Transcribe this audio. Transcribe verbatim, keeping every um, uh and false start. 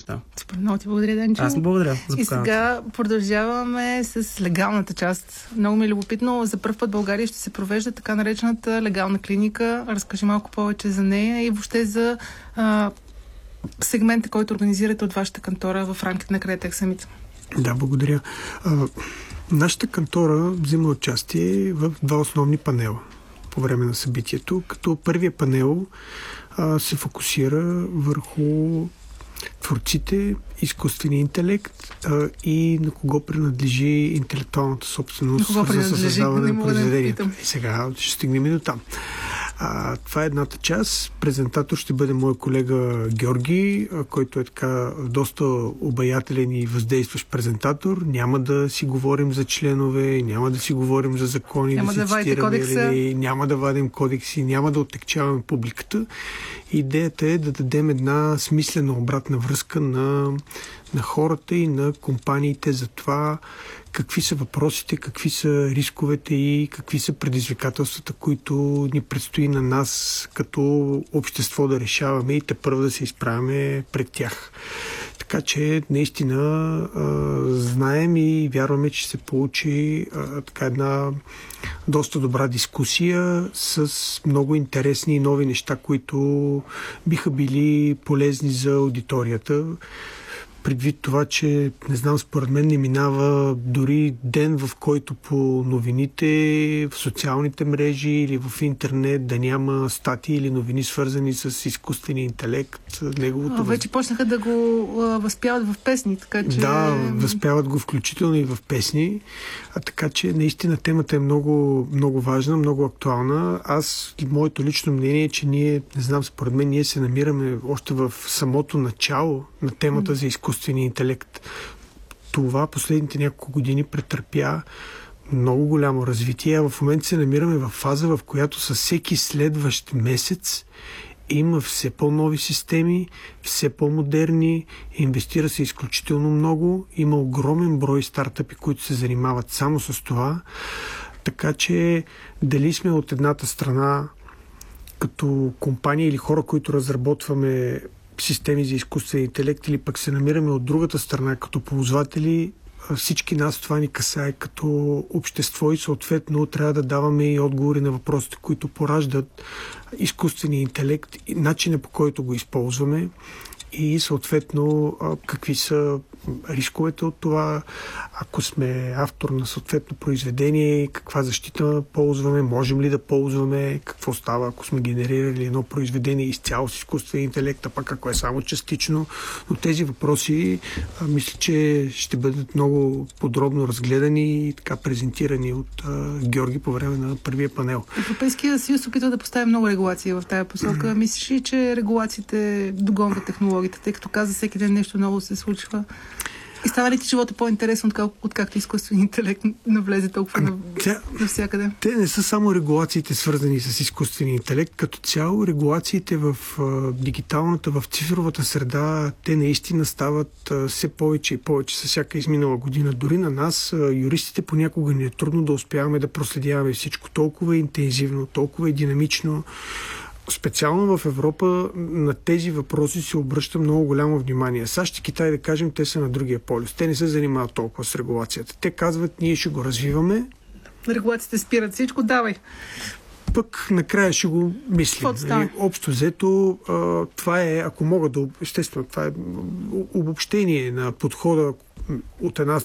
Да. Супер, много ти благодаря, Денчо. Аз благодаря за И сега продължаваме с легалната част. Много ми е любопитно. За първ път в България ще се провежда така наречената легална клиника. Разкажи малко повече за нея и въобще за а, сегмента, който организирате от вашата кантора в рамките на Creditech Summit. Да, благодаря. А, нашата кантора взима участие в два основни панела по време на събитието, като първия панел а, се фокусира върху творците, изкуствения интелект а, и на кого принадлежи интелектуалната собственост за създаване на произведението. Да и сега ще стигнем и до там. А, това е едната част. Презентатор ще бъде мой колега Георги, а, който е така доста обаятелен и въздействащ презентатор. Няма да си говорим за членове, няма да си говорим за закони, няма да, да си цитираме, или, няма да вадим кодекси, няма да отекчаваме публиката. Идеята е да дадем една смислена обратна връзка на, на хората и на компаниите за това какви са въпросите, какви са рисковете и какви са предизвикателствата, които ни предстои на нас като общество да решаваме и тепърва да се изправяме пред тях. Така че наистина а, знаем и вярваме, че се получи а, така една доста добра дискусия с много интересни и нови неща, които биха били полезни за аудиторията. Предвид това, че, не знам, според мен не минава дори ден, в който по новините, в социалните мрежи или в интернет да няма статии или новини, свързани с изкуствения интелект. Неговото а, вече почнаха да го а, възпяват в песни, така че... Да, възпяват го включително и в песни, а така че наистина темата е много, много важна, много актуална. Аз и моето лично мнение е, че ние, не знам, според мен, ние се намираме още в самото начало на темата за изкуствения интелект. Това последните няколко години претърпя много голямо развитие, а в момента се намираме в фаза, в която със всеки следващ месец има все по-нови системи, все по-модерни, инвестира се изключително много, има огромен брой стартъпи, които се занимават само с това, така че дали сме от едната страна като компания или хора, които разработваме системи за изкуствен интелект, или пък се намираме от другата страна като ползватели, всички нас това ни касае като общество и съответно трябва да даваме и отговори на въпросите, които пораждат изкуствения интелект, начина по който го използваме и съответно какви са рисковете от това, ако сме автор на съответно произведение, каква защита ползваме, можем ли да ползваме, какво става, ако сме генерирали едно произведение изцяло с изкуствен интелект, а пък ако е само частично. Но тези въпроси а, мисля, че ще бъдат много подробно разгледани и така презентирани от а, Георги по време на първия панел. Европейския съюз опитва да поставя много регулации в тази посока. Мислиш ли, че регулациите догонват технологията, тъй като каза всеки ден нещо ново се случва? И става ли ти живота по-интересен, откакто изкуствен интелект навлезе толкова на, Тя, навсякъде? Те не са само регулациите, свързани с изкуствен интелект. Като цяло регулациите в а, дигиталната, в цифровата среда, те наистина стават а, все повече и повече с всяка изминала година. Дори на нас, а, юристите, понякога ни е трудно да успяваме да проследяваме всичко толкова интензивно, толкова и динамично. Специално в Европа на тези въпроси се обръща много голямо внимание. САЩ и Китай, да кажем, те са на другия полюс. Те не се занимават толкова с регулацията. Те казват, ние ще го развиваме. Регулациите спират всичко, давай. Пък накрая ще го мислим. Общо взето, това е, ако мога да... Естествено, това е обобщение на подхода от една